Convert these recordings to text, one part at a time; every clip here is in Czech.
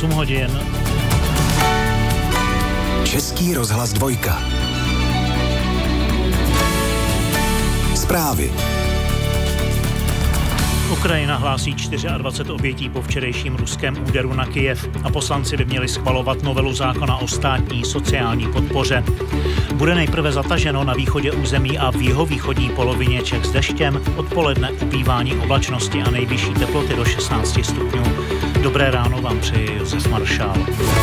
8 hodin. Český rozhlas 2. Zprávy. Ukrajina hlásí 24 obětí po včerejším ruském úderu na Kyjev a poslanci by měli schvalovat novelu zákona o státní sociální podpoře. Bude nejprve zataženo na východě území a v jihovýchodní polovině Čech s deštěm, odpoledne ubývání oblačnosti a nejvyšší teploty do 16 stupňů. Dobré ráno vám přeje Josef Maršál.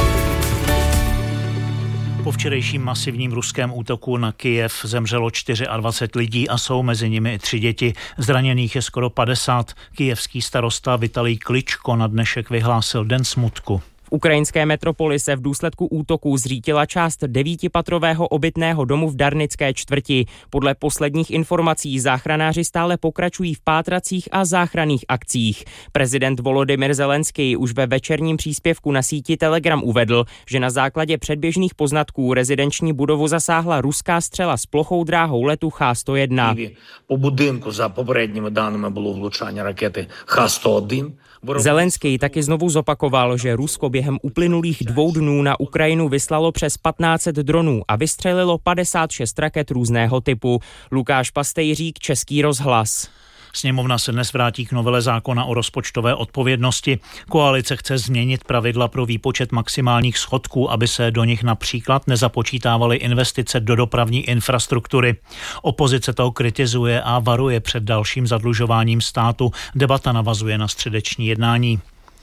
Po včerejším masivním ruském útoku na Kyjev zemřelo 24 lidí a jsou mezi nimi i 3 děti. Zraněných je skoro 50. Kyjevský starosta Vitalij Kličko na dnešek vyhlásil den smutku. V ukrajinské metropoli se v důsledku útoků zřítila část 9patrového obytného domu v Darnické čtvrti. Podle posledních informací záchranáři stále pokračují v pátracích a záchranných akcích. Prezident Volodymyr Zelenský už ve večerním příspěvku na síti Telegram uvedl, že na základě předběžných poznatků rezidenční budovu zasáhla ruská střela s plochou dráhou letu Х-101. Po budynku za poprvedními danými bylo влучання rakety Х-101. Zelenský taky znovu zopakoval, že Rusko během uplynulých 2 dnů na Ukrajinu vyslalo přes 1500 dronů a vystřelilo 56 raket různého typu. Lukáš Pastejřík, Český rozhlas. Sněmovna se dnes vrátí k novele zákona o rozpočtové odpovědnosti. Koalice chce změnit pravidla pro výpočet maximálních schodků, aby se do nich například nezapočítávaly investice do dopravní infrastruktury. Opozice to kritizuje a varuje před dalším zadlužováním státu. Debata navazuje na středeční jednání.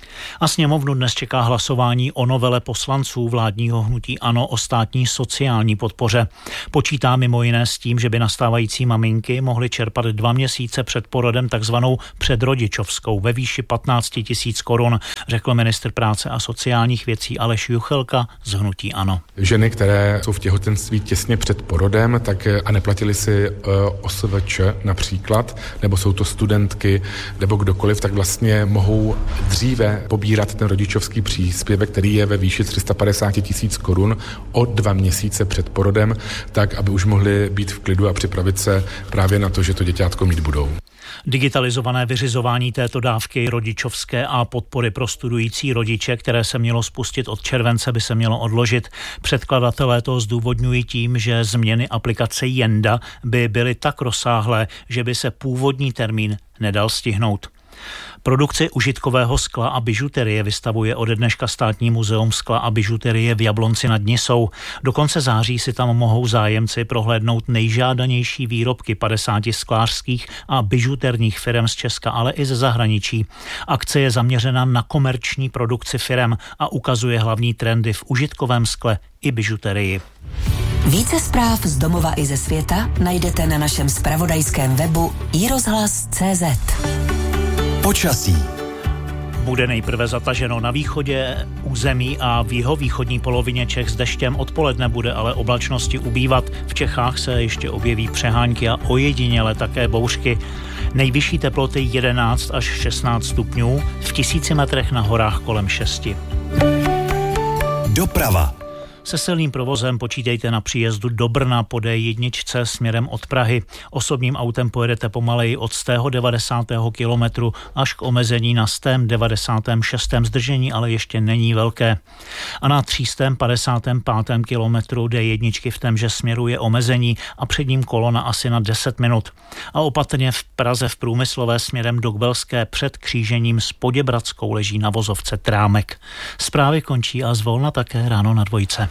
A sněmovnu dnes čeká hlasování o novele poslanců vládního hnutí ANO o státní sociální podpoře. Počítá mimo jiné s tím, že by nastávající maminky mohly čerpat 2 měsíce před porodem takzvanou předrodičovskou ve výši 15 000 korun, řekl ministr práce a sociálních věcí Aleš Juchelka z hnutí ANO. Ženy, které jsou v těhotenství těsně před porodem, tak a neplatili si OSVČ například, nebo jsou to studentky, nebo kdokoliv, tak vlastně mohou dříve pobírat ten rodičovský příspěvek, který je ve výši 350 000 korun o 2 měsíce před porodem, tak aby už mohli být v klidu a připravit se právě na to, že to děťátko mít budou. Digitalizované vyřizování této dávky rodičovské a podpory pro studující rodiče, které se mělo spustit od července, by se mělo odložit. Předkladatelé to zdůvodňují tím, že změny aplikace Jenda by byly tak rozsáhlé, že by se původní termín nedal stihnout. Produkci užitkového skla a bižuterie vystavuje ode dneška Státní muzeum skla a bižuterie v Jablonci nad Nisou. Do konce září si tam mohou zájemci prohlédnout nejžádanější výrobky 50 sklářských a bižuterních firem z Česka, ale i ze zahraničí. Akce je zaměřena na komerční produkci firem a ukazuje hlavní trendy v užitkovém skle i bižuterii. Více zpráv z domova i ze světa najdete na našem zpravodajském webu iRozhlas.cz. Počasí. Bude nejprve zataženo na východě území a v jihovýchodní polovině Čech s deštěm. Odpoledne bude ale oblačnosti ubývat. V Čechách se ještě objeví přehánky a ojediněle také bouřky. Nejvyšší teploty 11 až 16 stupňů, v 1000 metrech na horách kolem 6. Doprava. Se silným provozem počítejte na příjezdu do Brna po D1 směrem od Prahy. Osobním autem pojedete pomaleji od 190. kilometru až k omezení na 196. Zdržení ale ještě není velké. A na 355. kilometru D1 v témže směru je omezení a před ním kolona asi na 10 minut. A opatrně v Praze v Průmyslové směrem do Kbelské před křížením s Poděbradskou leží na vozovce Trámek. Zprávy končí a zvolna také ráno na Dvojce.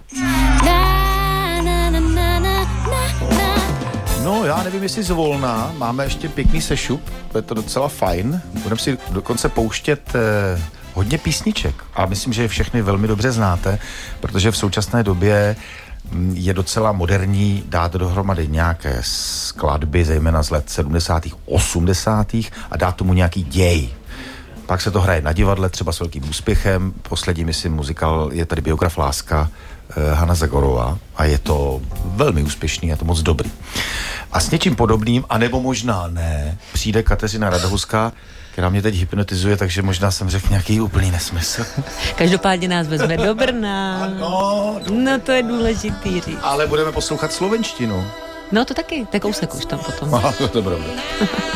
No, já nevím, jestli zvolná. Máme ještě pěkný sešup, je to docela fajn. Budeme si dokonce pouštět hodně písniček a myslím, že je všechny velmi dobře znáte, protože v současné době je docela moderní dát dohromady nějaké skladby, zejména z let 70., 80. a dát tomu nějaký děj. Pak se to hraje na divadle, třeba s velkým úspěchem. Poslední, myslím, muzikál je tady Biograf Láska Hana Zagorová a je to velmi úspěšný, je to moc dobrý. A s něčím podobným, anebo možná ne, přijde Kateřina Radohuská, která mě teď hypnotizuje, takže možná jsem řekl nějaký úplný nesmysl. Každopádně nás vezme do Brna. Ano, no to je důležitý říct. Ale budeme poslouchat slovenštinu. No to taky, tak kousek už tam potom. Aha, to je dobré.